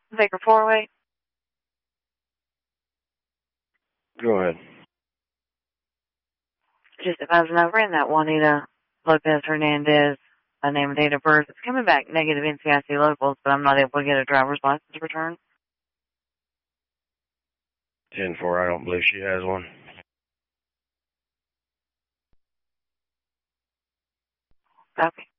Baker 408. Go ahead. Just if I was over in that Juanita Lopez Hernandez name and date of birth, it's coming back negative NCIC locals, but I'm not able to get a driver's license return. 10-4, I don't believe she has one. Okay.